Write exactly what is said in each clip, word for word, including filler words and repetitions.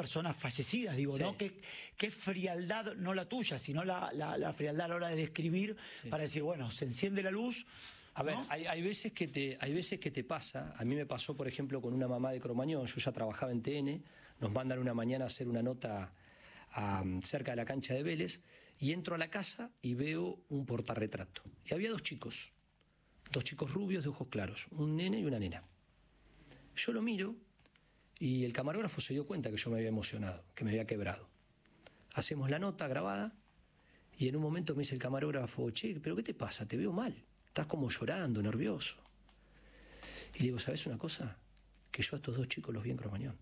personas fallecidas, digo, Sí. ¿no? ¿Qué, qué frialdad, no la tuya, sino la, la, la frialdad a la hora de describir, Sí. para decir, bueno, se enciende la luz. A ver, ¿no? hay, hay, veces que te, hay veces que te pasa, a mí me pasó, por ejemplo, con una mamá de Cromañón, yo ya trabajaba en T N, nos mandan una mañana a hacer una nota a, cerca de la cancha de Vélez, y entro a la casa y veo un portarretrato. Y había dos chicos, dos chicos rubios de ojos claros, un nene y una nena. Yo lo miro y el camarógrafo se dio cuenta que yo me había emocionado, que me había quebrado. Hacemos la nota grabada y en un momento me dice el camarógrafo, che, ¿pero qué te pasa? Te veo mal. Estás como llorando, nervioso. Y le digo, ¿sabes una cosa? Que yo a estos dos chicos los vi en Cromañón.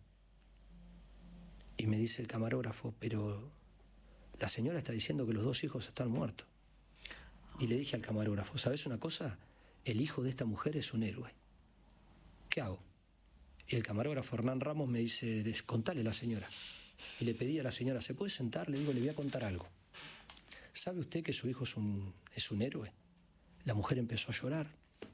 Y me dice el camarógrafo, pero la señora está diciendo que los dos hijos están muertos. Y le dije al camarógrafo, ¿sabes una cosa? El hijo de esta mujer es un héroe. ¿Qué hago? Y el camarógrafo Hernán Ramos me dice, contale a la señora. Y le pedí a la señora, ¿se puede sentar? Le digo, le voy a contar algo. ¿Sabe usted que su hijo es un, es un héroe? La mujer empezó a llorar.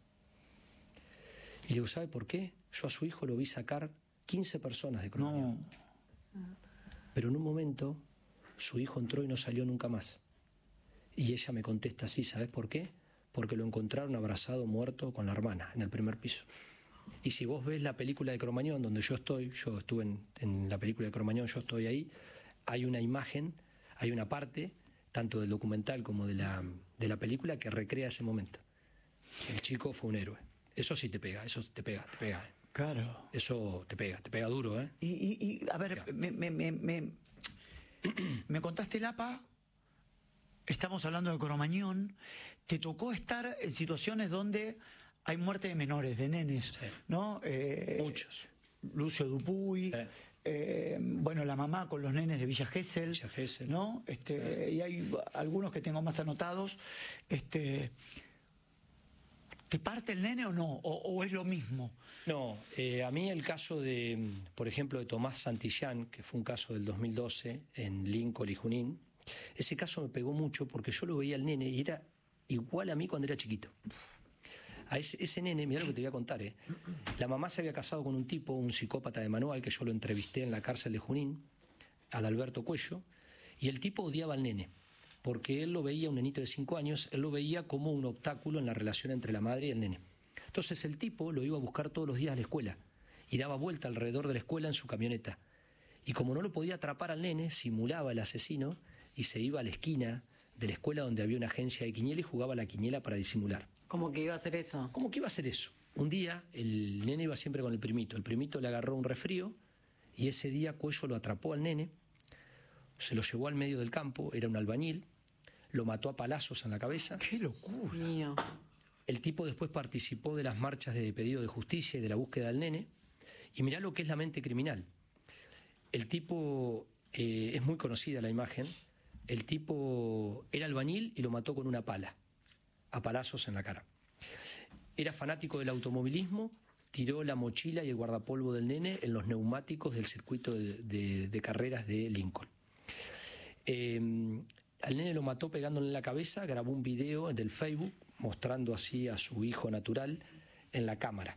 Y le digo, ¿sabe por qué? Yo a su hijo lo vi sacar quince personas de Cromañón. No. Pero en un momento, su hijo entró y no salió nunca más. Y ella me contesta así, ¿sabes por qué? Porque lo encontraron abrazado, muerto, con la hermana, en el primer piso. Y si vos ves la película de Cromañón, donde yo estoy, yo estuve en, en la película de Cromañón, yo estoy ahí, hay una imagen, hay una parte, tanto del documental como de la, de la película, que recrea ese momento. El chico fue un héroe. Eso sí te pega, eso te pega, te pega. ¿eh? Claro. Eso te pega, te pega duro, ¿eh? Y, y, y a ver, me, me, me, me, me contaste el A P A, estamos hablando de Cromañón, te tocó estar en situaciones donde hay muerte de menores, de nenes, sí. ¿no? Eh, Muchos. Lucio Dupuy, sí. eh, bueno, la mamá con los nenes de Villa Gesell, Villa Gesell. ¿no? Este, sí. Y hay algunos que tengo más anotados. Este, ¿Te parte el nene o no? ¿O, o es lo mismo? No, eh, a mí el caso de, por ejemplo, de Tomás Santillán, que fue un caso del dos mil doce en Lincoln y Junín, ese caso me pegó mucho porque yo lo veía al nene y era igual a mí cuando era chiquito. A ese, ese nene, mirá lo que te voy a contar, ¿eh? La mamá se había casado con un tipo, un psicópata de manual, que yo lo entrevisté en la cárcel de Junín, Adalberto Cuello, y el tipo odiaba al nene, porque él lo veía, un nenito de cinco años, él lo veía como un obstáculo en la relación entre la madre y el nene. Entonces el tipo lo iba a buscar todos los días a la escuela, y daba vuelta alrededor de la escuela en su camioneta. Y como no lo podía atrapar al nene, simulaba el asesino y se iba a la esquina de la escuela donde había una agencia de quiniela y jugaba a la quiniela para disimular. ¿Cómo que iba a hacer eso? ¿Cómo que iba a hacer eso? Un día el nene iba siempre con el primito. El primito le agarró un resfrío y ese día Cuello lo atrapó al nene, se lo llevó al medio del campo, era un albañil, lo mató a palazos en la cabeza. ¡Qué locura! Mío. El tipo después participó de las marchas de pedido de justicia y de la búsqueda del nene. Y mirá lo que es la mente criminal. El tipo, eh, es muy conocida la imagen, el tipo era albañil y lo mató con una pala, a palazos en la cara. Era fanático del automovilismo, tiró la mochila y el guardapolvo del nene en los neumáticos del circuito de, de, de carreras de Lincoln. Eh, al nene lo mató pegándole en la cabeza, grabó un video del Facebook mostrando así a su hijo natural en la cámara.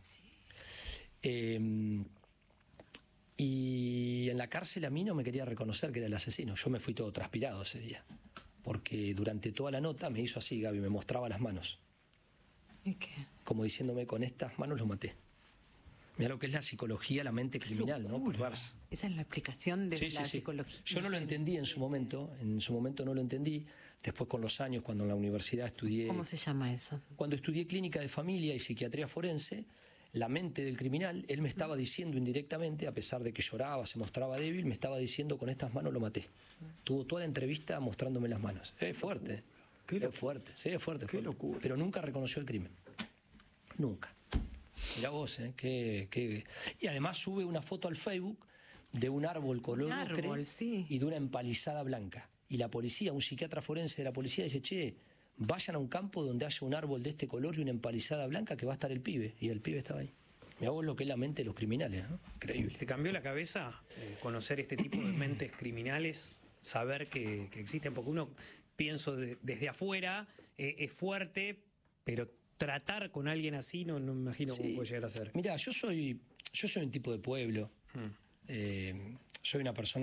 Eh, y en la cárcel a mí no me quería reconocer que era el asesino. Yo me fui todo transpirado ese día, porque durante toda la nota me hizo así, Gaby, me mostraba las manos. ¿Y qué? Como diciéndome, con estas manos lo maté. Mira lo que es la psicología, la mente criminal, ¿no? Perversa. Esa es la explicación de sí, la sí, sí. psicología. Yo no lo entendí en su momento, en su momento no lo entendí. Después con los años, cuando en la universidad estudié... ¿Cómo se llama eso? Cuando estudié clínica de familia y psiquiatría forense, la mente del criminal, él me estaba diciendo indirectamente, a pesar de que lloraba, se mostraba débil, me estaba diciendo, con estas manos lo maté. Tuvo toda la entrevista mostrándome las manos. Es fuerte, Qué es fuerte, sí, es fuerte. Qué fuerte. locura. Pero nunca reconoció el crimen. Nunca. Mirá vos, ¿eh? Que, que... Y además sube una foto al Facebook de un árbol color ocre, árbol, sí. y de una empalizada blanca. Y la policía, un psiquiatra forense de la policía dice, che, vayan a un campo donde haya un árbol de este color y una empalizada blanca que va a estar el pibe. Y el pibe estaba ahí. Mirá vos lo que es la mente de los criminales, ¿no? Increíble. ¿Te cambió la cabeza eh, conocer este tipo de mentes criminales? Saber que, que existen, porque uno, pienso de, desde afuera, eh, es fuerte, pero tratar con alguien así no, no me imagino cómo Sí. puede llegar a ser. Mirá, yo soy, yo soy un tipo de pueblo. Hmm. Eh, soy una persona